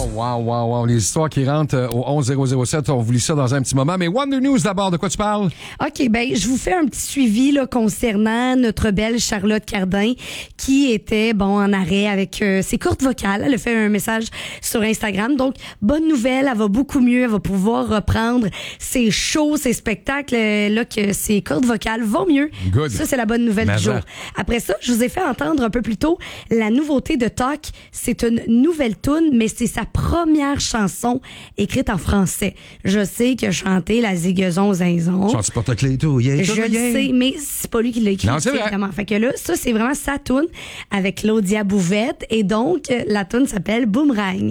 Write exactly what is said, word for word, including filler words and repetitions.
Wow, wow, wow, wow. Les histoires qui rentrent euh, au onze zéro zéro sept, on vous lit ça dans un petit moment. Mais Wonder News d'abord, de quoi tu parles? OK, ben je vous fais un petit suivi là, concernant notre belle Charlotte Cardin qui était bon en arrêt avec euh, ses courtes vocales. Elle a fait un message sur Instagram. Donc, bonne nouvelle, elle va beaucoup mieux. Elle va pouvoir reprendre ses shows, ses spectacles, euh, là que ses courtes vocales vont mieux. Good. Ça, c'est la bonne nouvelle Mais du jour. ça. Après ça, je vous ai fait entendre un peu plus tôt la nouveauté de Talk. C'est une nouvelle toune, mais c'est sa première chanson écrite en français. Je sais qu'il a chanté la Zigazon Zinzon. Chanti porte-clés et tout. Yeah, Je tout, le yeah. sais, mais c'est pas lui qui l'a écrit. Non, c'est vrai. Vraiment. Fait que là, ça, c'est vraiment sa toune avec Claudia Bouvette. Et donc, la toune s'appelle Boomerang.